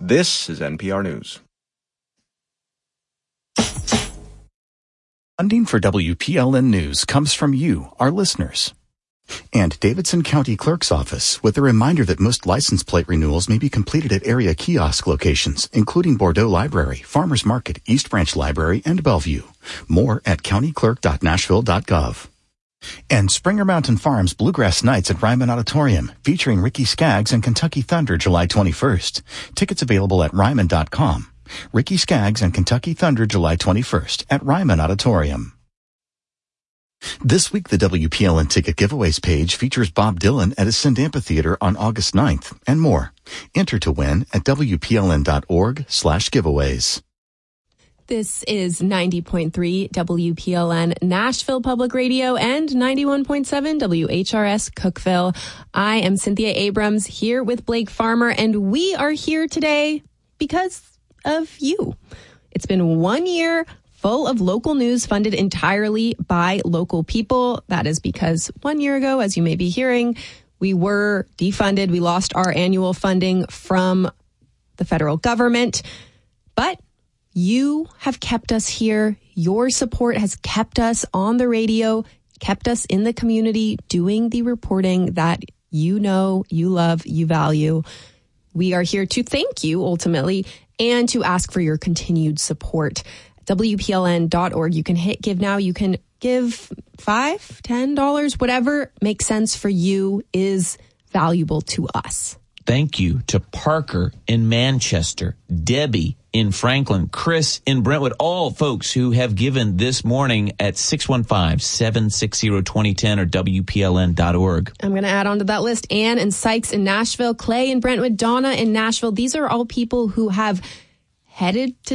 This is NPR News. Funding for WPLN News comes from you, our listeners. And Davidson County Clerk's Office, with a reminder that most license plate renewals may be completed at area kiosk locations, including Bordeaux Library, Farmers Market, East Branch Library, and Bellevue. More at countyclerk.nashville.gov. And Springer Mountain Farms Bluegrass Nights at Ryman Auditorium, featuring Ricky Skaggs and Kentucky Thunder July 21st. Tickets available at ryman.com. Ricky Skaggs and Kentucky Thunder July 21st at Ryman Auditorium. This week, the WPLN Ticket Giveaways page features Bob Dylan at Ascend Amphitheater on August 9th, and more. Enter to win at WPLN.org/giveaways. This is 90.3 WPLN Nashville Public Radio and 91.7 WHRS Cookeville. I am Cynthia Abrams here with Blake Farmer, and we are here today because of you. It's been 1 year full of local news funded entirely by local people. That is because 1 year ago, as you may be hearing, we were defunded. We lost our annual funding from the federal government. But you have kept us here. Your support has kept us on the radio, kept us in the community doing the reporting that you know, you love, you value. We are here to thank you ultimately and to ask for your continued support. WPLN.org. You can hit give now. You can give $5, $10, whatever makes sense for you is valuable to us. Thank you to Parker in Manchester, Debbie in Franklin, Chris in Brentwood, all folks who have given this morning at 615-760-2010 or WPLN.org. I'm going to add on to that list Ann and Sykes in Nashville, Clay in Brentwood, Donna in Nashville. These are all people who have head to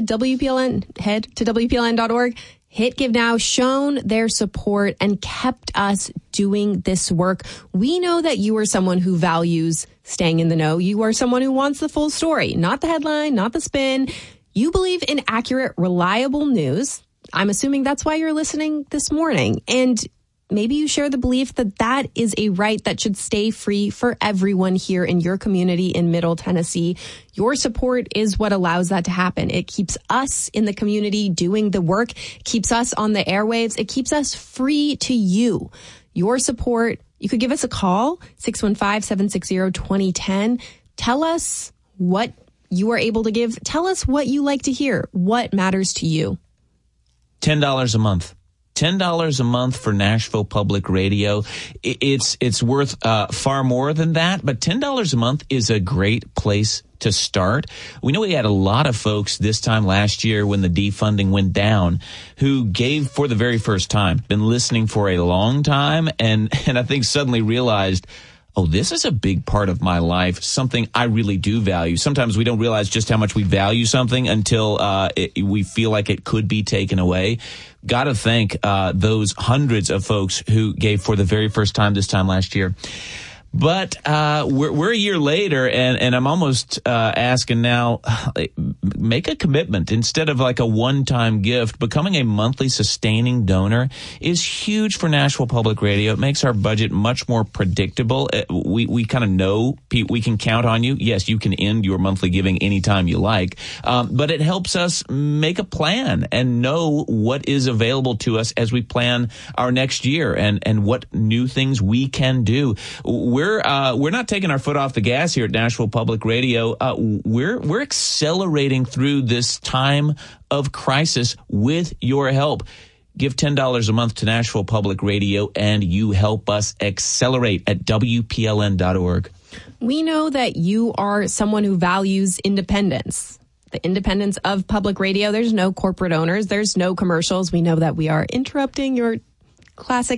WPLN.org, hit give now, shown their support and kept us doing this work. We know that you are someone who values staying in the know. You are someone who wants the full story, not the headline, not the spin. You believe in accurate, reliable news. I'm assuming that's why you're listening this morning. And maybe you share the belief that that is a right that should stay free for everyone here in your community in Middle Tennessee. Your support is what allows that to happen. It keeps us in the community doing the work, keeps us on the airwaves. It keeps us free to you. Your support, you could give us a call, 615-760-2010. Tell us what you are able to give. Tell us what you like to hear. What matters to you? $10 a month. $10 a month for Nashville Public Radio. It's worth far more than that, but $10 a month is a great place to start. We know we had a lot of folks this time last year when the defunding went down who gave for the very first time, been listening for a long time, and I think suddenly realized, oh, this is a big part of my life, something I really do value. Sometimes we don't realize just how much we value something until we feel like it could be taken away. Got to thank those hundreds of folks who gave for the very first time this time last year. But we're a year later, and I'm almost asking now, make a commitment. Instead of like a one-time gift, becoming a monthly sustaining donor is huge for Nashville Public Radio. It makes our budget much more predictable. We kind of know we can count on you. Yes, you can end your monthly giving anytime you like, but it helps us make a plan and know what is available to us as we plan our next year and what new things we can do. We're not taking our foot off the gas here at Nashville Public Radio. We're accelerating through this time of crisis with your help. Give $10 a month to Nashville Public Radio, and you help us accelerate at WPLN.org. We know that you are someone who values independence. The independence of public radio. There's no corporate owners. There's no commercials. We know that we are interrupting your classic